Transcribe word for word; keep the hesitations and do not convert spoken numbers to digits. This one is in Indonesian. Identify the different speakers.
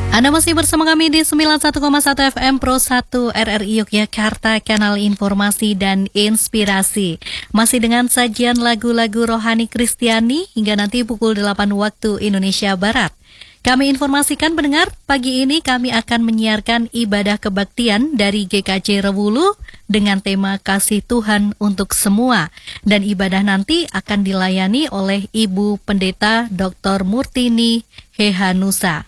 Speaker 1: Anda masih bersama kami di sembilan puluh satu koma satu F M Pro satu R R I Yogyakarta, kanal informasi dan inspirasi. Masih dengan sajian lagu-lagu rohani Kristiani hingga nanti pukul delapan waktu Indonesia Barat. Kami informasikan pendengar, pagi ini kami akan menyiarkan ibadah kebaktian dari G K J Rewulu dengan tema Kasih Tuhan untuk Semua. Dan ibadah nanti akan dilayani oleh Ibu Pendeta Doktor Murtini Hehanusa.